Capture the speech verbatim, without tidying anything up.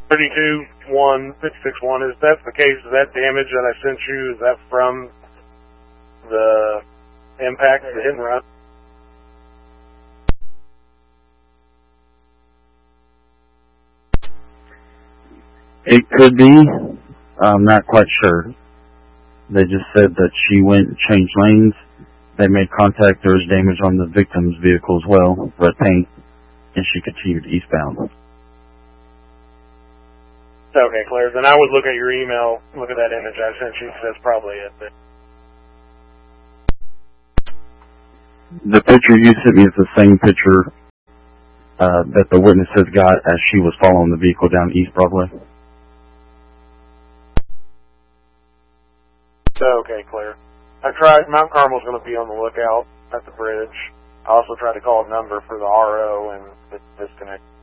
thirty-two one six six one. Is that the case? Is that damage that I sent you? Is that from the impact, the hit and run? It could be. I'm not quite sure. They just said that she went and changed lanes. They made contact. There was damage on the victim's vehicle as well, red paint, and she continued eastbound. Okay, Claire. Then I would look at your email, look at that image I sent you, because that's probably it. The picture you sent me is the same picture uh, that the witnesses got as she was following the vehicle down East Broadway. Okay, Claire. I tried, Mount Carmel's going to be on the lookout at the bridge. I also tried to call a number for the R O and it's disconnected.